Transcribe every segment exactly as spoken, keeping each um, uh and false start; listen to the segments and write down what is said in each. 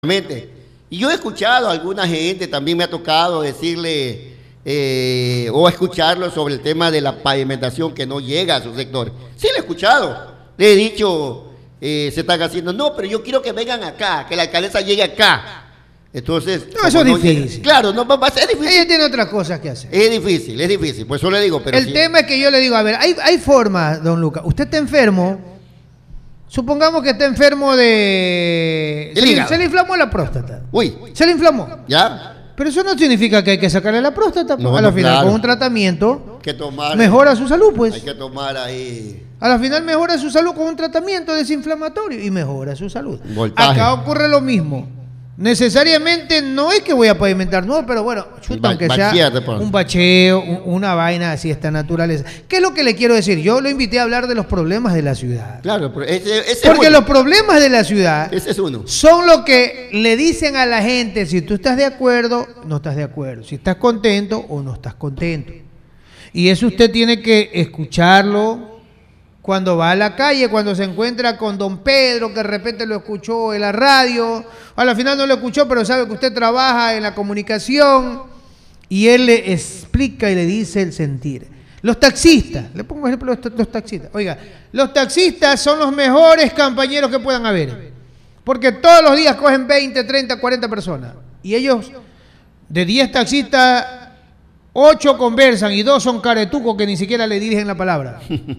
Y yo he escuchado a alguna gente, también me ha tocado decirle eh, o escucharlo sobre el tema de la pavimentación que no llega a su sector. Sí, lo he escuchado. Le he dicho, eh, se están haciendo, no, pero yo quiero que vengan acá, que la alcaldesa llegue acá. Entonces, no, eso es no difícil. Llega, claro, no va a ser difícil. Ella tiene otras cosas que hacer. Es difícil, es difícil, pues eso le digo. Pero el sí. tema es que yo le digo, a ver, hay, hay formas, don Lucas. Usted está enfermo. Supongamos que está enfermo de... Se le, se le inflamó la próstata. Uy. Se le inflamó. ¿Ya? Pero eso no significa que hay que sacarle la próstata. No, a la no, final, claro. con un tratamiento, que tomar, mejora su salud, pues. Hay que tomar ahí... A la final mejora su salud con un tratamiento desinflamatorio y mejora su salud. Voltaje. Acá ocurre lo mismo. Necesariamente no es que voy a pavimentar nuevo, pero bueno, chuta, aunque sea un bacheo, un, una vaina así, esta naturaleza. ¿Qué es lo que le quiero decir? Yo lo invité a hablar de los problemas de la ciudad. Claro, pero ese, ese porque es los problemas de la ciudad ese es uno. son lo que le dicen a la gente si tú estás de acuerdo, no estás de acuerdo, si estás contento o no estás contento. Y eso usted tiene que escucharlo cuando va a la calle, cuando se encuentra con don Pedro, que de repente lo escuchó en la radio, a la final no lo escuchó, pero sabe que usted trabaja en la comunicación, y él le explica y le dice el sentir. Los taxistas, le pongo ejemplo los, los taxistas, oiga, los taxistas son los mejores compañeros que puedan haber, porque todos los días cogen veinte, treinta, cuarenta personas, y ellos, de diez taxistas, ocho conversan, y dos son caretucos que ni siquiera le dirigen la palabra.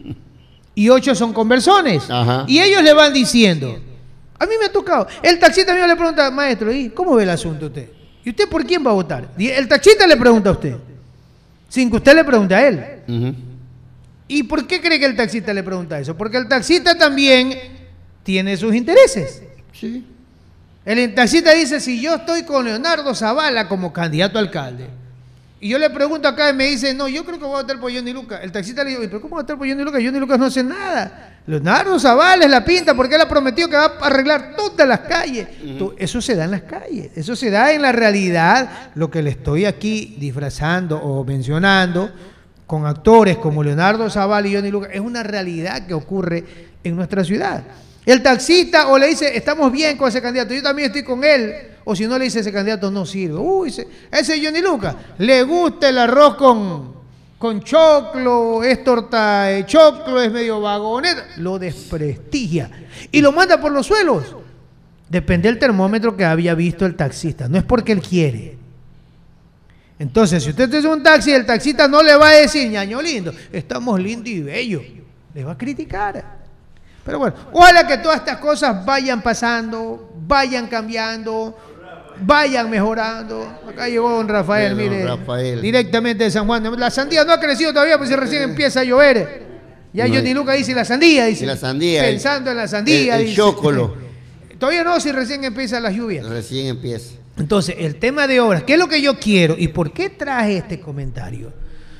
Y ocho son conversones. Ajá. Y ellos le van diciendo. A mí me ha tocado. El taxista mío le pregunta, maestro, ¿y cómo ve el asunto usted? ¿Y usted por quién va a votar? Y el taxista le pregunta a usted, sin que usted le pregunte a él. Uh-huh. ¿Y por qué cree que el taxista le pregunta eso? Porque el taxista también tiene sus intereses. Sí. El taxista dice, si yo estoy con Leonardo Zavala como candidato a alcalde, y yo le pregunto acá y me dice, no, yo creo que voy a votar por Johnny Lucas. El taxista le digo, ¿pero cómo va a votar por Johnny Lucas? Johnny Lucas no hace nada. Leonardo Zavala es la pinta porque él ha prometido que va a arreglar todas las calles. Uh-huh. Eso se da en las calles. Eso se da en la realidad. Lo que le estoy aquí disfrazando o mencionando con actores como Leonardo Zavala y Johnny Lucas es una realidad que ocurre en nuestra ciudad. El taxista o le dice, estamos bien con ese candidato, yo también estoy con él. O si no le dice, ese candidato no sirve. Uy, ese, ese Johnny Lucas, le gusta el arroz con, con choclo, es torta de choclo, es medio vagoneta. Lo desprestigia y lo manda por los suelos. Depende del termómetro que había visto el taxista. No es porque él quiere. Entonces, si usted es un taxi, el taxista no le va a decir, ñaño lindo, estamos lindo y bello. Le va a criticar. Pero bueno, ojalá que todas estas cosas vayan pasando, vayan cambiando, vayan mejorando. Acá llegó don Rafael, Bien, mire, don Rafael. Directamente de San Juan. La sandía no ha crecido todavía, pues recién empieza a llover. Ya no, Johnny Lucas dice la sandía, dice. La sandía. Pensando el, en la sandía. El, el chocolo. Todavía no, si recién empiezan las lluvias. Recién empieza. Entonces, el tema de obras, ¿qué es lo que yo quiero? ¿Y por qué traje este comentario?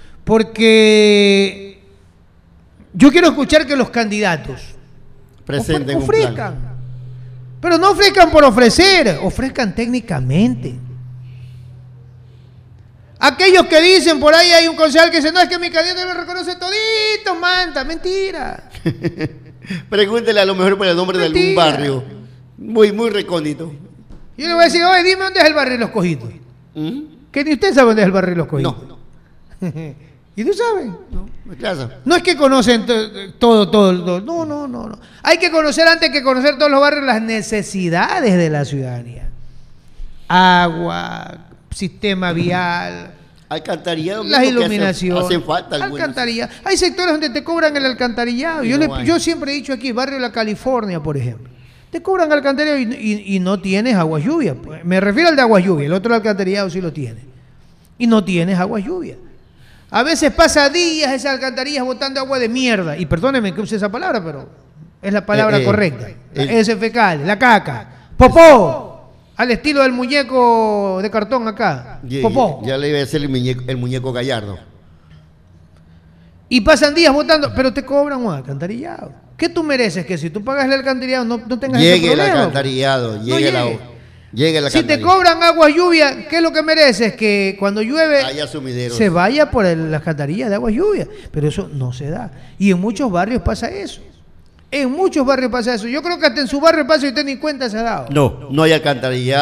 Porque yo quiero escuchar que los candidatos presenten ofrezcan, un plan. Pero no ofrezcan por ofrecer, ofrezcan técnicamente. Aquellos que dicen, por ahí hay un concejal que dice, no, es que mi candidato lo reconoce todito, manta, mentira. Pregúntele a lo mejor por el nombre mentira. De algún barrio, muy, muy recóndito. Yo le voy a decir, oye, dime dónde es el barrio de Los Cojitos. ¿Mm? Que ni usted sabe dónde es el barrio de Los Cojitos. No. ¿Y tú sabes? No, no es que conocen todo, todo, todo. No, no, no, no. Hay que conocer, antes que conocer todos los barrios, las necesidades de la ciudadanía. Agua, sistema vial, alcantarillado, las iluminaciones. Hacen falta alcantarillado. Hay sectores donde te cobran el alcantarillado. Yo, no le, yo siempre he dicho aquí, barrio de la California, por ejemplo. Te cobran alcantarillado y, y, y no tienes agua lluvia. Me refiero al de agua lluvia. El otro alcantarillado sí lo tiene. Y no tienes agua lluvia. A veces pasa días esas alcantarillas botando agua de mierda. Y perdónenme que use esa palabra, pero es la palabra eh, eh, correcta. La eh, S fecal, la caca. Popó. Al estilo del muñeco de cartón acá. Yeah, Popó. Ya le iba a decir el muñeco, el muñeco Gallardo. Y pasan días botando, pero te cobran un alcantarillado. ¿Qué tú mereces? Que si tú pagas el alcantarillado no, no tengas llegue ese problema. El alcantarillado, no llegue, llegue. La, llegue el Si te cobran agua lluvia, ¿qué es lo que mereces? Que cuando llueve se vaya por el, la alcantarilla de agua lluvia. Pero eso no se da. Y en muchos barrios pasa eso. En muchos barrios pasa eso. Yo creo que hasta en su barrio pasa y usted ni cuenta se ha dado. No, no hay alcantarillado.